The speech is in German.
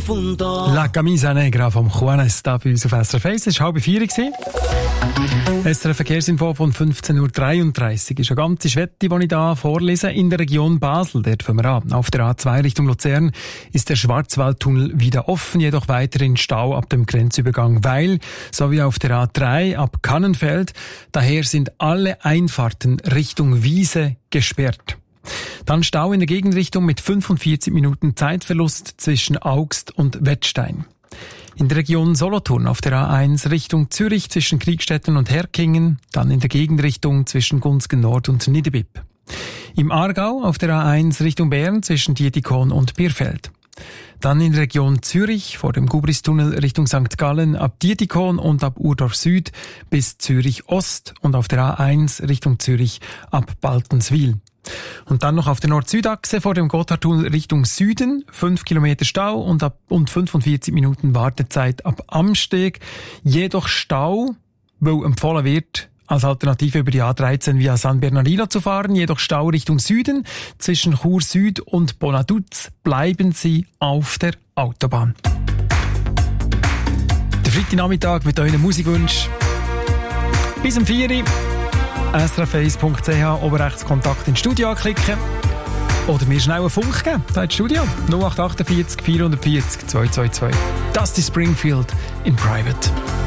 punto. La Camisa Negra vom Juanes da bei uns auf SRF 1. Es war 3:30. SRF Verkehrsinfo von 15.33 Uhr. Ist eine ganze Schwette, die ich hier vorlese. In der Region Basel, dort fangen wir an. Auf der A2 Richtung Luzern ist der Schwarzwaldtunnel wieder offen, jedoch weiterhin Stau ab dem Grenzübergang Weil, sowie auf der A3 ab Kannenfeld. Daher sind alle Einfahrten Richtung Wiese gesperrt. Dann Stau in der Gegenrichtung mit 45 Minuten Zeitverlust zwischen Augst und Wettstein. In der Region Solothurn auf der A1 Richtung Zürich zwischen Kriegstetten und Herkingen, dann in der Gegenrichtung zwischen Gunzgen Nord und Niederbipp. Im Aargau auf der A1 Richtung Bern zwischen Dietikon und Bierfeld. Dann in der Region Zürich vor dem Gubristunnel Richtung St. Gallen ab Dietikon und ab Urdorf Süd bis Zürich Ost und auf der A1 Richtung Zürich ab Baltenswil. Und dann noch auf der Nord-Süd-Achse vor dem Gotthardtunnel Richtung Süden, 5 Kilometer Stau und 45 Minuten Wartezeit ab Amsteg. Jedoch Stau, weil empfohlen wird, als Alternative über die A13 via San Bernardino zu fahren. Jedoch Stau Richtung Süden. Zwischen Chur Süd und Bonaduz bleiben Sie auf der Autobahn. Der Freitagnachmittag mit euren Musikwünschen. Bis um 4 Uhr. srf1.ch, oben rechts Kontakt ins Studio anklicken. Oder mir schnell einen Funk geben, da ins Studio. 0848 440 222. Das ist Springfield in Private.